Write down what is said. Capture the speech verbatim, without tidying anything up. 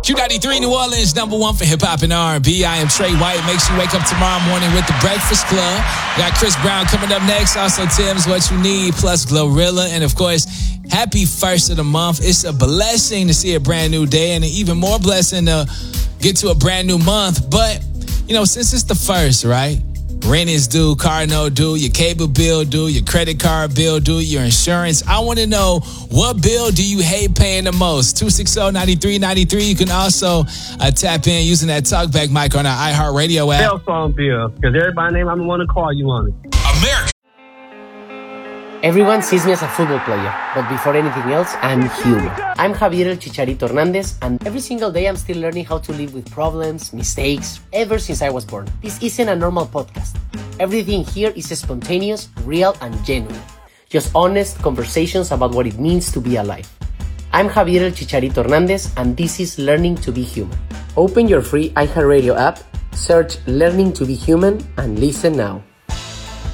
Q ninety-three New Orleans, number one for hip-hop and R and B. I am Trey White. Make sure you wake up tomorrow morning with The Breakfast Club. We got Chris Brown coming up next. Also, Tim's What You Need, plus Glorilla. And, of course, happy first of the month. It's a blessing to see a brand new day and an even more blessing to get to a brand new month. But, you know, since it's the first, right? Rent is due, car note due, your cable bill due, your credit card bill due, your insurance. I want to know, what bill do you hate paying the most? two six zero, nine three nine three. You can also uh, tap in using that talkback mic on our iHeartRadio app. Cell phone bill, because everybody name I'm the one to call you on it. America. Everyone sees me as a football player, but before anything else, I'm human. I'm Javier El Chicharito Hernandez, and every single day I'm still learning how to live with problems, mistakes, ever since I was born. This isn't a normal podcast. Everything here is spontaneous, real, and genuine. Just honest conversations about what it means to be alive. I'm Javier El Chicharito Hernandez, and this is Learning to be Human. Open your free iHeartRadio app, search Learning to be Human, and listen now.